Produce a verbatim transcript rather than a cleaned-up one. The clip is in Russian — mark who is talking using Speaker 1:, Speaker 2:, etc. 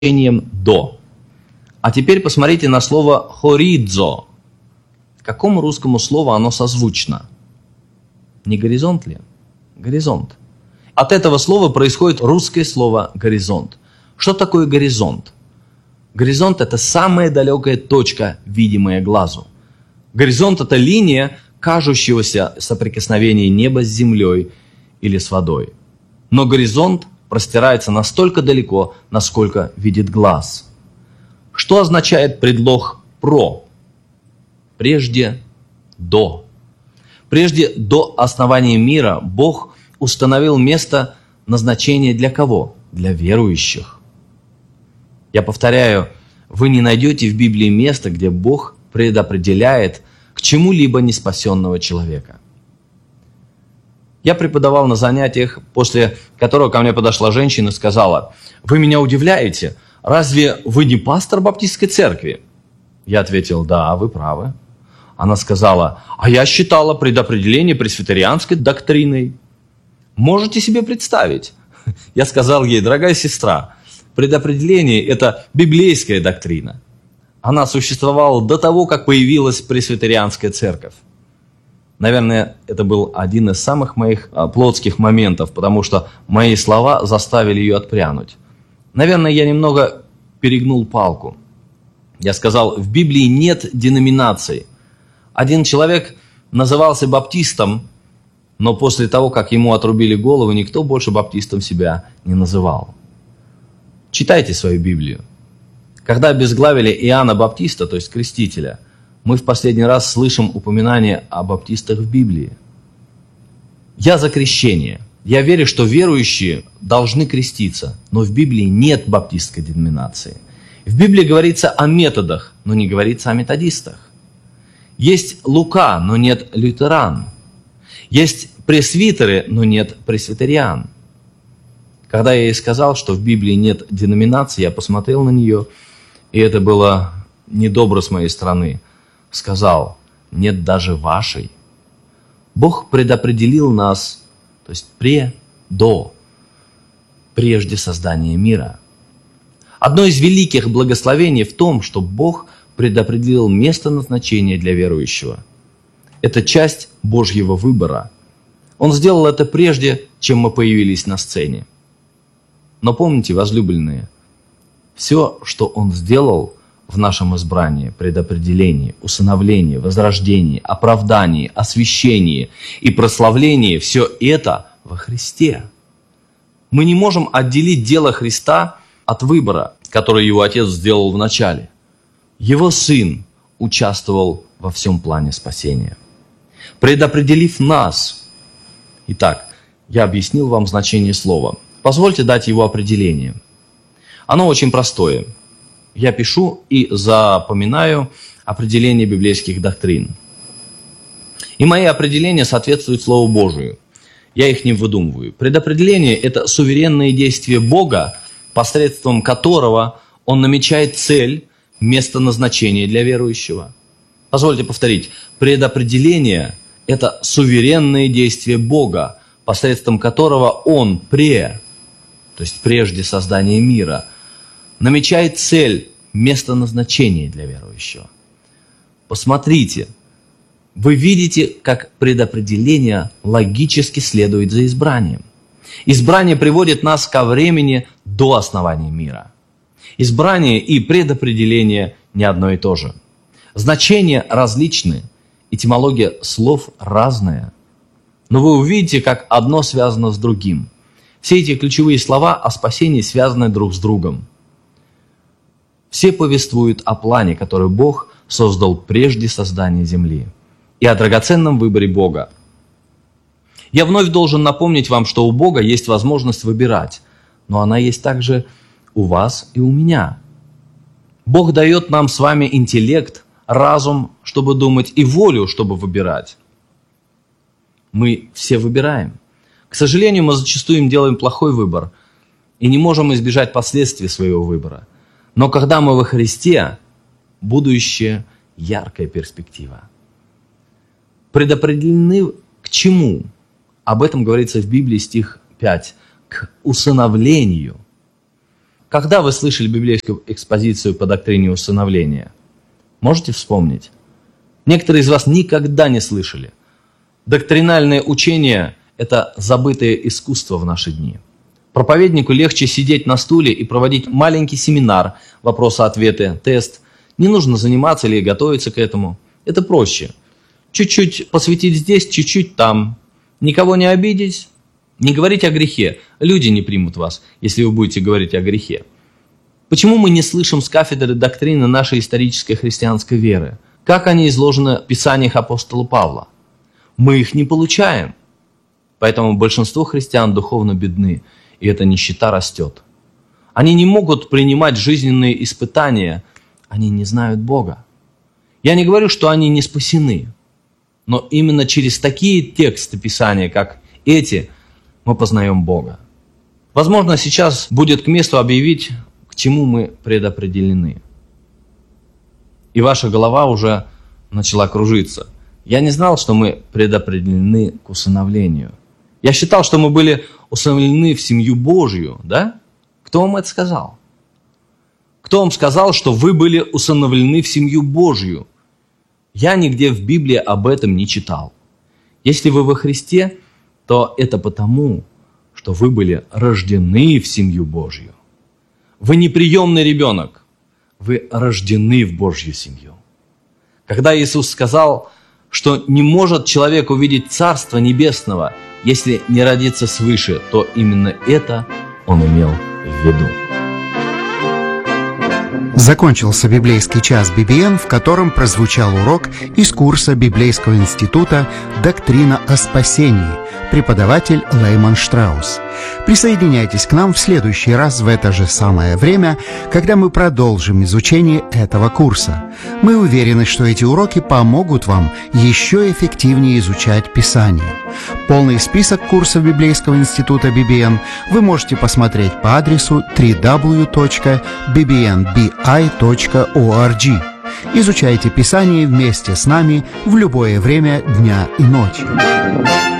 Speaker 1: значением «до». А теперь посмотрите на слово «хоридзо». Какому русскому слову оно созвучно? Не горизонт ли? Горизонт. От этого слова происходит русское слово «горизонт». Что такое горизонт? Горизонт – это самая далекая точка, видимая глазу. Горизонт – это линия кажущегося соприкосновения неба с землей или с водой. Но горизонт простирается настолько далеко, насколько видит глаз. Что означает предлог «про»? Прежде «до». Прежде до основания мира Бог установил место назначения для кого? Для верующих. Я повторяю, вы не найдете в Библии места, где Бог предопределяет к чему-либо неспасенного человека. Я преподавал на занятиях, после которого ко мне подошла женщина и сказала: «Вы меня удивляете, разве вы не пастор баптистской церкви?» Я ответил: «Да, вы правы». Она сказала: «А я считала предопределение пресвитерианской доктриной». Можете себе представить? Я сказал ей: «Дорогая сестра, предопределение – это библейская доктрина. Она существовала до того, как появилась пресвитерианская церковь». Наверное, это был один из самых моих а, плотских моментов, потому что мои слова заставили ее отпрянуть. Наверное, я немного перегнул палку. Я сказал: в Библии нет деноминаций. Один человек назывался баптистом, но после того, как ему отрубили голову, никто больше баптистом себя не называл. Читайте свою Библию. Когда обезглавили Иоанна Баптиста, то есть крестителя, мы в последний раз слышим упоминание о баптистах в Библии. Я за крещение. Я верю, что верующие должны креститься, но в Библии нет баптистской деноминации. В Библии говорится о методах, но не говорится о методистах. Есть Лука, но нет лютеран. Есть пресвитеры, но нет пресвитериан. Когда я ей сказал, что в Библии нет деноминации, я посмотрел на нее, и это было недобро с моей стороны. Сказал: нет даже вашей. Бог предопределил нас, то есть пре, до, прежде создания мира. Одно из великих благословений в том, что Бог предопределил место назначения для верующего. Это часть Божьего выбора. Он сделал это прежде, чем мы появились на сцене. Но помните, возлюбленные, все, что Он сделал в нашем избрании, предопределении, усыновлении, возрождении, оправдании, освящении и прославлении, все это во Христе. Мы не можем отделить дело Христа от выбора, который Его Отец сделал в начале. Его Сын участвовал во всем плане спасения, предопределив нас. Итак, я объяснил вам значение слова. Позвольте дать его определение. Оно очень простое. Я пишу и запоминаю определение библейских доктрин. И мои определения соответствуют Слову Божию. Я их не выдумываю. Предопределение – это суверенное действие Бога, посредством которого Он намечает цель, место назначения для верующего. Позвольте повторить. Предопределение – это суверенное действие Бога, посредством которого Он пре, то есть прежде создания мира, намечает цель, место назначения для верующего. Посмотрите, вы видите, как предопределение логически следует за избранием. Избрание приводит нас ко времени до основания мира. Избрание и предопределение не одно и то же. Значения различны, этимология слов разная. Но вы увидите, как одно связано с другим. Все эти ключевые слова о спасении связаны друг с другом. Все повествуют о плане, который Бог создал прежде создания земли, и о драгоценном выборе Бога. Я вновь должен напомнить вам, что у Бога есть возможность выбирать, но она есть также у вас и у меня. Бог дает нам с вами интеллект, разум, чтобы думать, и волю, чтобы выбирать. Мы все выбираем. К сожалению, мы зачастую делаем плохой выбор и не можем избежать последствий своего выбора. Но когда мы во Христе, будущее – яркая перспектива. Предопределены к чему? Об этом говорится в Библии, стих пять. К усыновлению. Когда вы слышали библейскую экспозицию по доктрине усыновления? Можете вспомнить? Некоторые из вас никогда не слышали. Доктринальное учение – это забытое искусство в наши дни. Проповеднику легче сидеть на стуле и проводить маленький семинар, вопросы-ответы, тест. Не нужно заниматься или готовиться к этому. Это проще. Чуть-чуть посвятить здесь, чуть-чуть там. Никого не обидеть, не говорить о грехе. Люди не примут вас, если вы будете говорить о грехе. Почему мы не слышим с кафедры доктрины нашей исторической христианской веры? Как они изложены в Писаниях апостола Павла? Мы их не получаем. Поэтому большинство христиан духовно бедны, и эта нищета растет. Они не могут принимать жизненные испытания, они не знают Бога. Я не говорю, что они не спасены, но именно через такие тексты Писания, как эти, мы познаем Бога. Возможно, сейчас будет к месту объявить, к чему мы предопределены. И ваша голова уже начала кружиться. Я не знал, что мы предопределены к усыновлению. Я считал, что мы были усыновлены в семью Божью, да? Кто вам это сказал? Кто вам сказал, что вы были усыновлены в семью Божью? Я нигде в Библии об этом не читал. Если вы во Христе, то это потому, что вы были рождены в семью Божью. Вы не приемный ребенок, вы рождены в Божью семью. Когда Иисус сказал, что не может человек увидеть Царство Небесного, если не родиться свыше, то именно это Он имел в виду.
Speaker 2: Закончился библейский час би би эн, в котором прозвучал урок из курса Библейского института «Доктрина о спасении», преподаватель Лейман Штраус. Присоединяйтесь к нам в следующий раз в это же самое время, когда мы продолжим изучение этого курса. Мы уверены, что эти уроки помогут вам еще эффективнее изучать Писание. Полный список курсов Библейского института би би эн вы можете посмотреть по адресу дабл ю дабл ю дабл ю точка би би эн би ай точка орг. Изучайте Писание вместе с нами в любое время дня и ночи.